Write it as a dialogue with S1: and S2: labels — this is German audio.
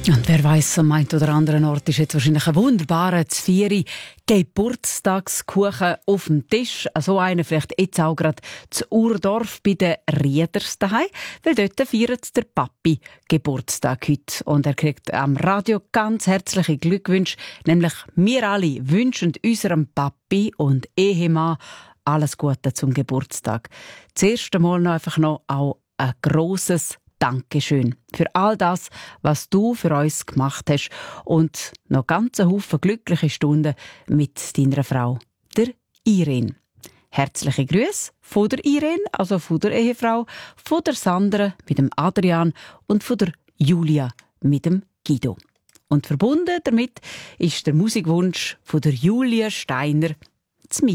S1: Und wer weiss, am einen oder anderen Ort ist jetzt wahrscheinlich ein wunderbarer Zvieri Geburtstagskuchen auf dem Tisch. So einen vielleicht jetzt auch gerade zu Urdorf bei den Rieders daheim, weil dort feiert der Papi Geburtstag heute. Und er kriegt am Radio ganz herzliche Glückwünsche, nämlich wir alle wünschen unserem Papi und Ehemann alles Gute zum Geburtstag. Zuerst einmal noch einfach noch auch ein grosses Dankeschön für all das, was du für uns gemacht hast und noch ganz einen Haufen glückliche Stunden mit deiner Frau, der Irene. Herzliche Grüße von der Irene, also von der Ehefrau, von der Sandra mit dem Adrian und von der Julia mit dem Guido. Und verbunden damit ist der Musikwunsch von der Julia Steiner zu